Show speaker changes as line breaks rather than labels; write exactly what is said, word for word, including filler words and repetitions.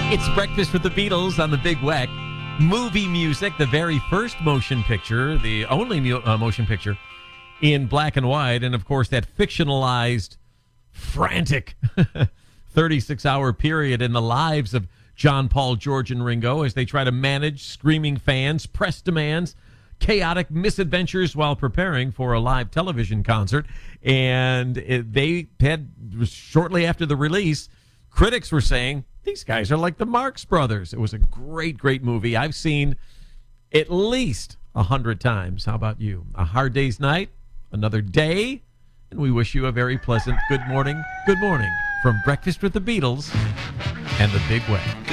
It's Breakfast with the Beatles on the Big Weck. Movie music, the very first motion picture, the only mu- uh, motion picture in black and white, and of course that fictionalized, frantic thirty-six hour period in the lives of John, Paul, George, and Ringo as they try to manage screaming fans, press demands, chaotic misadventures while preparing for a live television concert. And it, they had, shortly after the release, critics were saying, these guys are like the Marx Brothers. It was a great, great movie. I've seen at least a hundred times. How about you? A hard day's night, another day, and we wish you a very pleasant good morning. Good morning from Breakfast with the Beatles and the Big Weck.